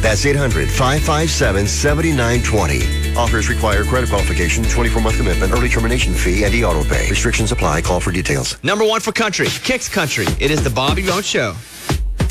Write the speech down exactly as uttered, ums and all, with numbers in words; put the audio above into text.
That's eight hundred, five five seven, seven nine two zero. Offers require credit qualification, twenty-four month commitment, early termination fee, and e-auto pay. Restrictions apply. Call for details. Number one for country, Kicks Country. It is the Bobby Bones Show.